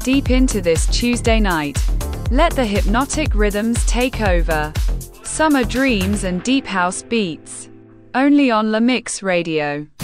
deep into this Tuesday night. Let the hypnotic rhythms take over. Summer dreams and deep house beats. Only on La Mix Radio.